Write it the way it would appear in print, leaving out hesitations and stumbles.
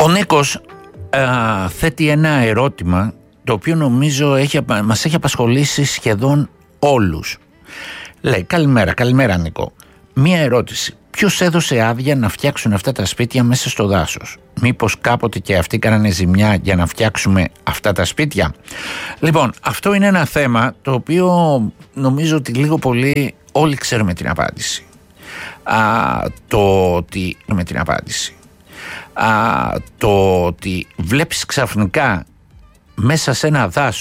Ο Νίκος θέτει ένα ερώτημα το οποίο νομίζω μας έχει απασχολήσει σχεδόν όλους. Λέει: καλημέρα Νίκο. Μία ερώτηση. Ποιος έδωσε άδεια να φτιάξουν αυτά τα σπίτια μέσα στο δάσος? Μήπως κάποτε και αυτοί κάνανε ζημιά για να φτιάξουμε αυτά τα σπίτια? Λοιπόν, αυτό είναι ένα θέμα το οποίο νομίζω ότι λίγο πολύ όλοι ξέρουμε την απάντηση. Το ότι βλέπεις ξαφνικά μέσα σε ένα δάσος